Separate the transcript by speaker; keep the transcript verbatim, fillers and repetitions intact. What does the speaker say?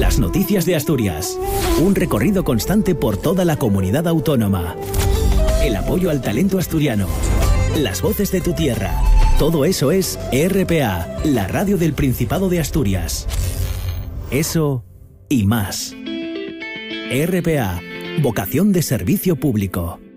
Speaker 1: Las noticias de Asturias. Un recorrido constante por toda la comunidad autónoma. El apoyo al talento asturiano. Las voces de tu tierra. Todo eso es R P A, la radio del Principado de Asturias. Eso y más. R P A, vocación de servicio público.